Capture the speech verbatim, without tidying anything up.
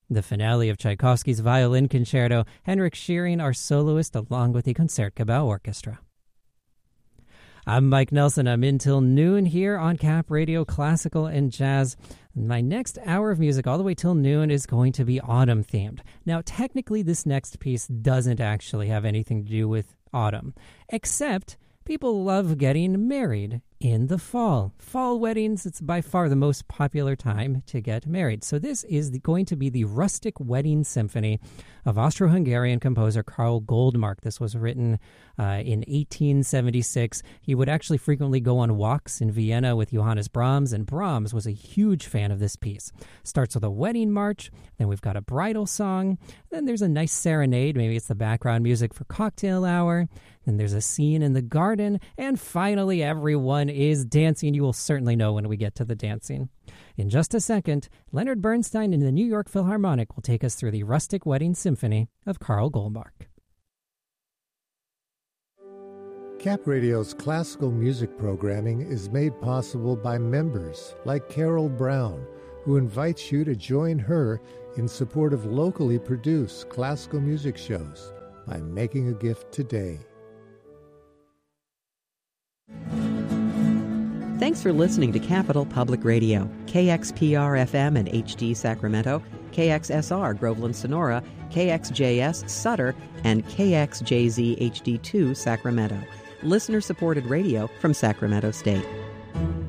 The finale of Tchaikovsky's Violin Concerto, Henrik Shearing, our soloist, along with the Concertgebouw Orchestra. I'm Mike Nelson. I'm in till noon here on Cap Radio Classical and Jazz. My next hour of music all the way till noon is going to be autumn-themed. Now, technically, this next piece doesn't actually have anything to do with autumn, except people love getting married in the fall. Fall weddings, it's by far the most popular time to get married. So this is the, going to be the Rustic Wedding Symphony of Austro-Hungarian composer Karl Goldmark. This was written uh, in eighteen seventy-six. He would actually frequently go on walks in Vienna with Johannes Brahms, and Brahms was a huge fan of this piece. Starts with a wedding march, then we've got a bridal song, then there's a nice serenade, maybe it's the background music for cocktail hour, then there's a scene in the garden, and finally everyone is dancing. You will certainly know when we get to the dancing. In just a second, Leonard Bernstein and the New York Philharmonic will take us through the Rustic Wedding Symphony of Karl Goldmark. Cap Radio's classical music programming is made possible by members like Carol Brown, who invites you to join her in support of locally produced classical music shows by making a gift today. Thanks for listening to Capital Public Radio, K X P R F M and H D Sacramento, K X S R Groveland Sonora, K X J S Sutter, and K X J Z H D two Sacramento. Listener-supported radio from Sacramento State.